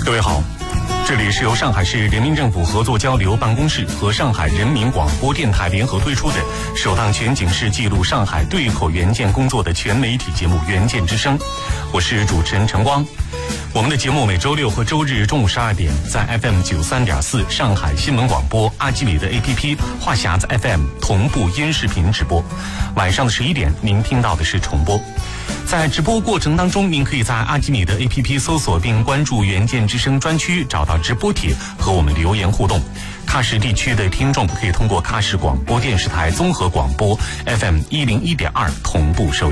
各位好，这里是由上海市人民政府合作交流办公室和上海人民广播电台联合推出的首档全景式记录上海对口援建工作的全媒体节目《援建之声》，我是主持人陈光。我们的节目每周六和周日中午12点在 FM 93.4上海新闻广播、阿基米德 APP、话匣子 FM 同步音视频直播。晚上的11点，您听到的是重播。在直播过程当中，您可以在阿基米德 APP 搜索并关注援建之声专区，找到直播帖和我们留言互动。喀什地区的听众可以通过喀什广播电视台综合广播 FM 101.2同步收听。